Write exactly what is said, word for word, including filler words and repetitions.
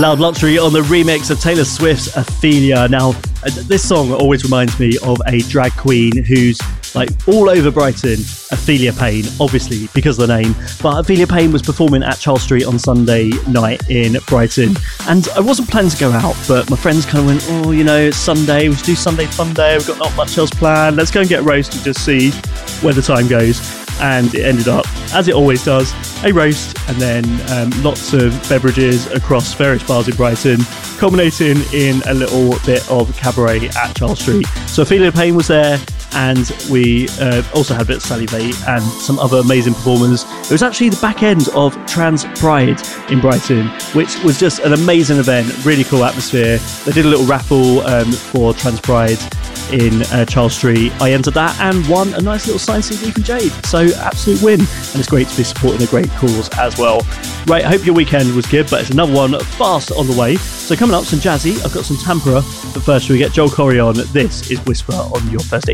Loud Luxury on the remix of Taylor Swift's Ophelia. Now, this song always reminds me of a drag queen who's like all over Brighton, Ophelia Payne, obviously because of the name. But Ophelia Payne was performing at Charles Street on Sunday night in Brighton, and I wasn't planning to go out, but my friends kind of went, oh, you know, it's Sunday, we should do Sunday Fun Day, we've got not much else planned, let's go and get a roast and just see where the time goes. And it ended up, as it always does, a roast and then um, lots of beverages across various bars in Brighton, culminating in a little bit of cabaret at Charles Street. So Ophelia Payne was there, and we uh, also had a bit of Sally Vate and some other amazing performers. It was actually the back end of Trans Pride in Brighton, which was just an amazing event, really cool atmosphere. They did a little raffle um, for Trans Pride in uh, Charles Street. I entered that and won a nice little signed C D from Jade. So absolute win, and it's great to be supporting a great cause as well. Right, I hope your weekend was good, but it's another one fast on the way. So coming up, some jazzy, I've got some Tampera, but first we get Joel Corry on. This is Whisper on your first